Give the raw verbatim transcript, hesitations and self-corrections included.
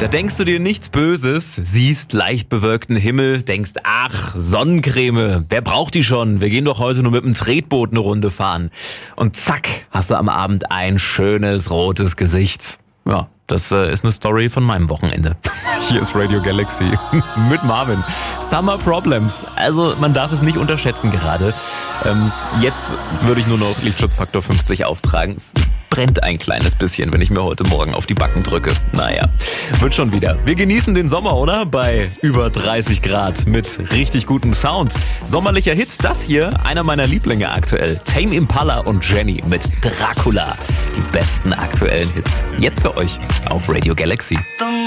Da denkst du dir nichts Böses, siehst leicht bewölkten Himmel, denkst, ach, Sonnencreme, wer braucht die schon? Wir gehen doch heute nur mit dem Tretboot eine Runde fahren. Und zack, hast du am Abend ein schönes rotes Gesicht. Ja, das äh, ist eine Story von meinem Wochenende. Hier ist Radio Galaxy mit Marvin. Summer Problems. Also man darf es nicht unterschätzen gerade. Ähm, jetzt würde ich nur noch Lichtschutzfaktor fünfzig auftragen. Es brennt ein kleines bisschen, wenn ich mir heute Morgen auf die Backen drücke. Naja, wird schon wieder. Wir genießen den Sommer, oder? Bei über dreißig Grad mit richtig gutem Sound. Sommerlicher Hit, das hier, einer meiner Lieblinge aktuell. Tame Impala und Jenny mit Dracula. Die besten aktuellen Hits. Jetzt für euch auf Radio Galaxy.